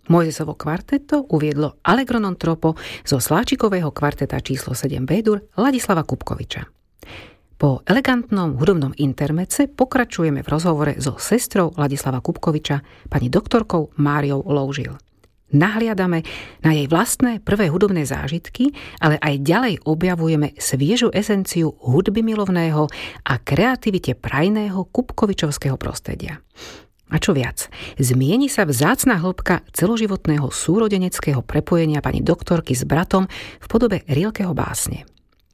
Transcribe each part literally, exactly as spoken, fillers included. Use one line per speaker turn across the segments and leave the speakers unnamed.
Mojzesovo kvarteto uviedlo Allegro non troppo zo Sláčikového kvarteta číslo sedem B-dur Ladislava Kubkoviča. Po elegantnom hudobnom intermece pokračujeme v rozhovore so sestrou Ladislava Kubkoviča, pani doktorkou Máriou Loužil. Nahliadame na jej vlastné prvé hudobné zážitky, ale aj ďalej objavujeme sviežu esenciu hudby milovného a kreativite prajného kubkovičovského prostredia. A čo viac, zmieni sa vzácna hĺbka celoživotného súrodeneckého prepojenia pani doktorky s bratom v podobe Rilkeho básne.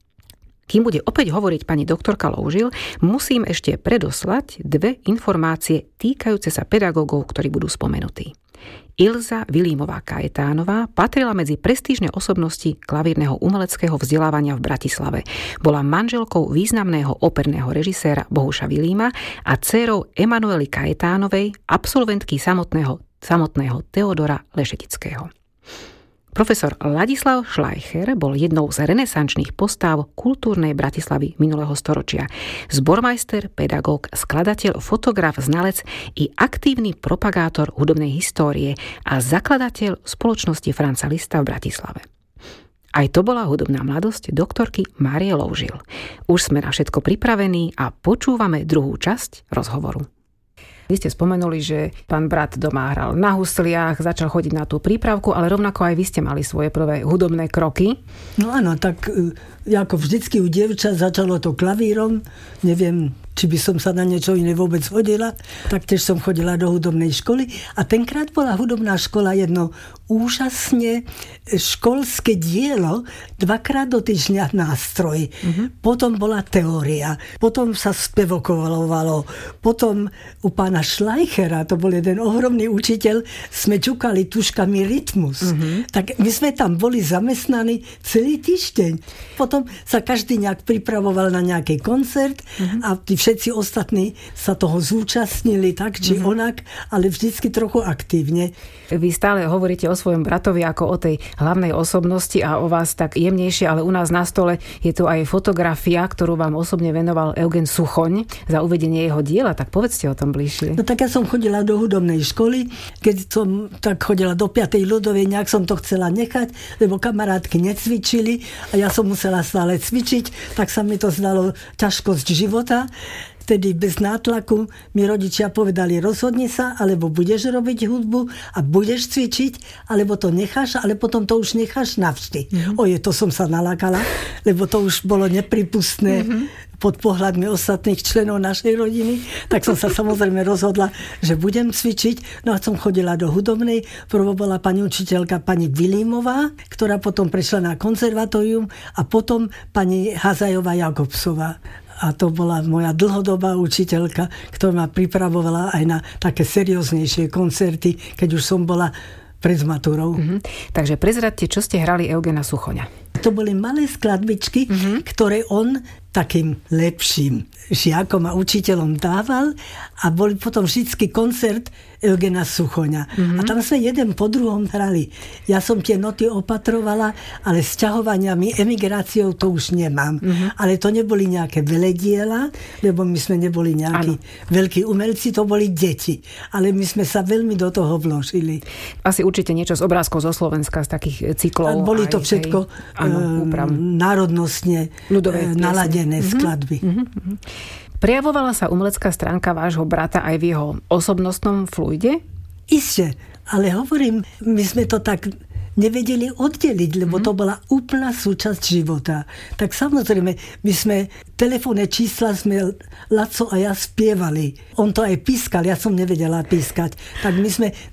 Kým bude opäť hovoriť pani doktorka Loužil, musím ešte predoslať dve informácie týkajúce sa pedagógov, ktorí budú spomenutí. Ilza Vilímová Kajetánová patrila medzi prestížne osobnosti klavírneho umeleckého vzdelávania v Bratislave. Bola manželkou významného operného režiséra Bohuša Vilíma a dcérou Emanuely Kajetánovej, absolventky samotného, samotného Teodora Lešetického. Profesor Ladislav Šlajcher bol jednou z renesančných postáv kultúrnej Bratislavy minulého storočia. Zbormajster, pedagóg, skladateľ, fotograf, znalec i aktívny propagátor hudobnej histórie a zakladateľ spoločnosti Franza Lista v Bratislave. Aj to bola hudobná mladosť doktorky Márie Loužil. Už sme na všetko pripravení a počúvame druhú časť rozhovoru. Vy ste spomenuli, že pán brat doma hral na husliach, začal chodiť na tú prípravku, ale rovnako aj vy ste mali svoje prvé hudobné kroky.
No áno, tak ako vždycky u dievčat začalo to klavírom, neviem, či by som sa na niečo iné vôbec hodila, tak tiež som chodila do hudobnej školy a tenkrát bola hudobná škola jedno úžasne školské dielo, dvakrát do týždňa nástroj, mm-hmm. potom bola teória, potom sa spevokovalo, potom u pána Šlajchera, to bol jeden ohromný učiteľ, sme čukali tuškami rytmus. Mm-hmm. Tak my sme tam boli zamestnaní celý týždeň. Potom sa každý nejak pripravoval na nejaký koncert mm-hmm. a tí všetci ostatní sa toho zúčastnili tak, či mm-hmm. onak, ale vždycky trochu aktívne.
Vy stále hovoríte o svojom bratovi ako o tej hlavnej osobnosti a o vás tak jemnejšie, ale u nás na stole je tu aj fotografia, ktorú vám osobne venoval Eugen Suchoň za uvedenie jeho diela. Tak povedzte o tom bližšie.
No tak ja som chodila do hudobnej školy, keď som tak chodila do piatej ľudovej, nejak som to chcela nechať, lebo kamarátky necvičili a ja som musela stále cvičiť, tak sa mi to zdalo ťažkosť života. Vtedy bez nátlaku mi rodičia povedali, rozhodni sa, alebo budeš robiť hudbu a budeš cvičiť, alebo to necháš, ale potom to už necháš navždy. Mm-hmm. Oje, to som sa nalákala, lebo to už bolo nepripustné mm-hmm. pod pohľadmi ostatných členov našej rodiny. Tak som sa samozrejme rozhodla, že budem cvičiť. No a som chodila do hudobnej. Prvo bola pani učiteľka pani Vilímová, ktorá potom prešla na konzervatórium a potom pani Hazajová Jakobsová. A to bola moja dlhodobá učiteľka, ktorá ma pripravovala aj na také serióznejšie koncerty, keď už som bola pred maturou.
Mm-hmm. Takže prezradte, čo ste hrali Eugena Suchoňa.
To boli malé skladbičky, mm-hmm. ktoré on takým lepším žiakom a učiteľom dával a boli potom vždycky koncert Eugena Suchoňa. Mm-hmm. A tam sme jeden po druhom hrali. Ja som tie noty opatrovala, ale sťahovaniami, emigráciou to už nemám. Mm-hmm. Ale to neboli nejaké velediela, lebo my sme neboli nejakí ano. veľkí umelci, to boli deti. Ale my sme sa veľmi do toho vložili.
Asi určite niečo z obrázkov zo Slovenska, z takých cyklov.
A boli to všetko
hej, áno,
národnostne ľudové naladené mm-hmm. skladby.
Mm-hmm. Prejavovala sa umelecká stránka vášho brata aj v jeho osobnostnom fluide?
Isté, ale hovorím, my sme to tak nevedeli oddeliť, lebo mm-hmm. to bola úplná súčasť života. Tak samozrejme, my sme telefónne čísla sme Laco a ja spievali. On to aj pískal, ja som nevedela pískať. Tak my sme